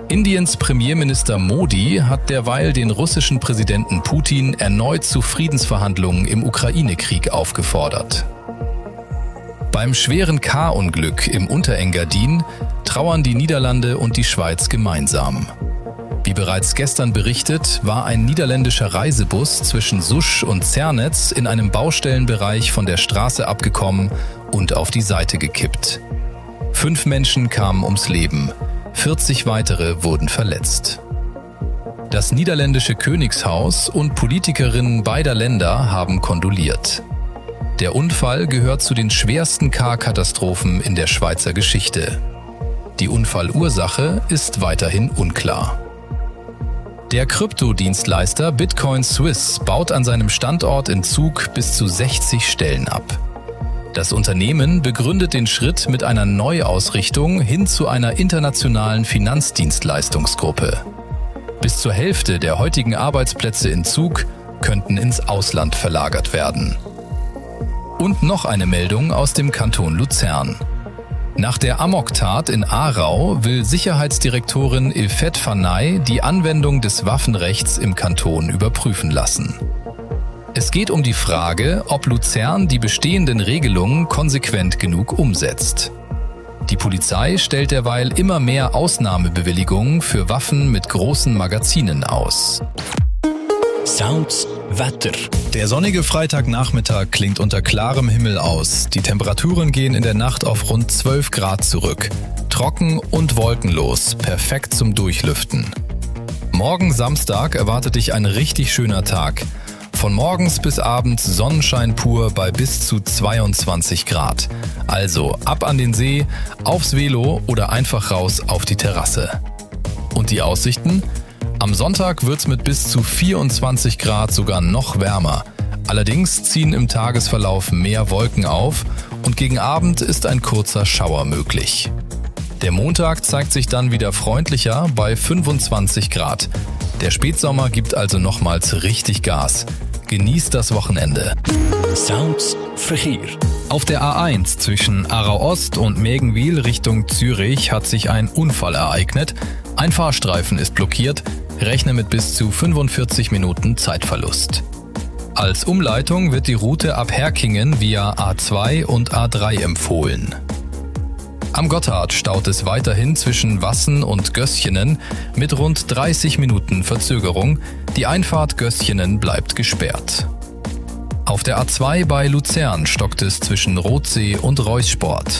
Indiens Premierminister Modi hat derweil den russischen Präsidenten Putin erneut zu Friedensverhandlungen im Ukraine-Krieg aufgefordert. Beim schweren K-Unglück im Unterengadin trauern die Niederlande und die Schweiz gemeinsam. Wie bereits gestern berichtet, war ein niederländischer Reisebus zwischen Sousch und Zernez in einem Baustellenbereich von der Straße abgekommen und auf die Seite gekippt. 5 Menschen kamen ums Leben, 40 weitere wurden verletzt. Das niederländische Königshaus und Politikerinnen beider Länder haben kondoliert. Der Unfall gehört zu den schwersten K-Katastrophen in der Schweizer Geschichte. Die Unfallursache ist weiterhin unklar. Der Kryptodienstleister Bitcoin Swiss baut an seinem Standort in Zug bis zu 60 Stellen ab. Das Unternehmen begründet den Schritt mit einer Neuausrichtung hin zu einer internationalen Finanzdienstleistungsgruppe. Bis zur Hälfte der heutigen Arbeitsplätze in Zug könnten ins Ausland verlagert werden. Und noch eine Meldung aus dem Kanton Luzern. Nach der Amoktat in Aarau will Sicherheitsdirektorin Ilfet Fanay die Anwendung des Waffenrechts im Kanton überprüfen lassen. Es geht um die Frage, ob Luzern die bestehenden Regelungen konsequent genug umsetzt. Die Polizei stellt derweil immer mehr Ausnahmebewilligungen für Waffen mit großen Magazinen aus. Sounds Wetter. Der sonnige Freitagnachmittag klingt unter klarem Himmel aus. Die Temperaturen gehen in der Nacht auf rund 12 Grad zurück. Trocken und wolkenlos, perfekt zum Durchlüften. Morgen Samstag erwartet dich ein richtig schöner Tag. Von morgens bis abends Sonnenschein pur bei bis zu 22 Grad. Also ab an den See, aufs Velo oder einfach raus auf die Terrasse. Und die Aussichten? Am Sonntag wird's mit bis zu 24 Grad sogar noch wärmer. Allerdings ziehen im Tagesverlauf mehr Wolken auf und gegen Abend ist ein kurzer Schauer möglich. Der Montag zeigt sich dann wieder freundlicher bei 25 Grad. Der Spätsommer gibt also nochmals richtig Gas. Genießt das Wochenende. Sounds Verkehr. Auf der A1 zwischen Aarau Ost und Mägenwil Richtung Zürich hat sich ein Unfall ereignet. Ein Fahrstreifen ist blockiert. Rechne mit bis zu 45 Minuten Zeitverlust. Als Umleitung wird die Route ab Herkingen via A2 und A3 empfohlen. Am Gotthard staut es weiterhin zwischen Wassen und Gößchenen mit rund 30 Minuten Verzögerung. Die Einfahrt Gößchenen bleibt gesperrt. Auf der A2 bei Luzern stockt es zwischen Rothsee und Reußsport.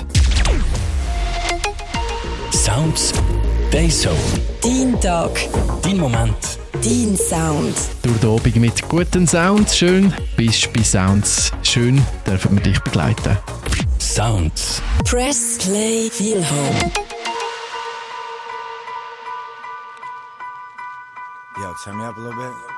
Sounds Dayzone. Dein Tag. Dein Moment. Dein Sound. Durch den Abend mit guten Sounds schön. Bist bei Sounds schön, dürfen wir dich begleiten. Sounds. Press Play Feel Home. Yo, turn me up a little bit.